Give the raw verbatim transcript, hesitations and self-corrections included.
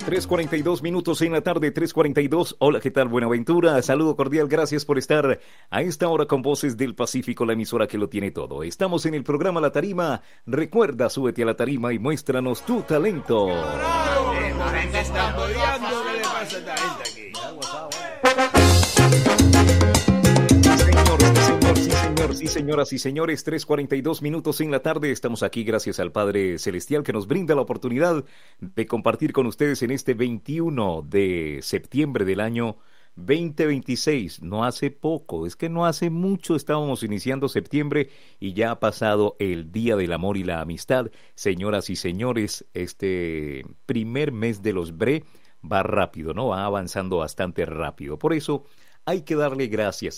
tres cuarenta y dos minutos en la tarde, tres cuarenta y dos. Hola, ¿qué tal? Buenaventura. Saludo cordial, gracias por estar a esta hora con Voces del Pacífico, la emisora que lo tiene todo. Estamos en el programa La Tarima. Recuerda, súbete a la tarima y muéstranos tu talento. Sí, señoras y señores, tres cuarenta y dos minutos en la tarde. Estamos aquí gracias al Padre Celestial que nos brinda la oportunidad de compartir con ustedes en este veintiuno de septiembre del año veinte veintiséis. No hace poco, es que no hace mucho estábamos iniciando septiembre y ya ha pasado el Día del Amor y la Amistad. Señoras y señores, este primer mes de los B R E va rápido, ¿no? Va avanzando bastante rápido. Por eso hay que darle gracias